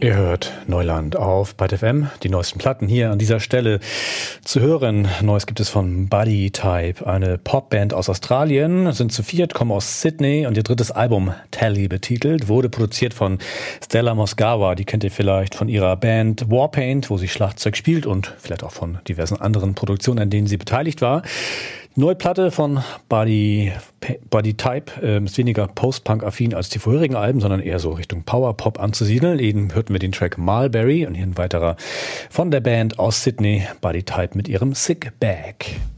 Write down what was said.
Ihr hört Neuland auf Byte FM, die neuesten Platten hier an dieser Stelle zu hören. Neues gibt es von Body Type, eine Popband aus Australien, sind zu viert, kommen aus Sydney und ihr drittes Album Tally betitelt, wurde produziert von Stella Mosgava. Die kennt ihr vielleicht von ihrer Band Warpaint, wo sie Schlagzeug spielt und vielleicht auch von diversen anderen Produktionen, an denen sie beteiligt war. Die neue Platte von Body Type ist weniger Post-Punk-affin als die vorherigen Alben, sondern eher so Richtung Power-Pop anzusiedeln. Eben hörten wir den Track Mulberry und hier ein weiterer von der Band aus Sydney, Body Type mit ihrem Sick Bag.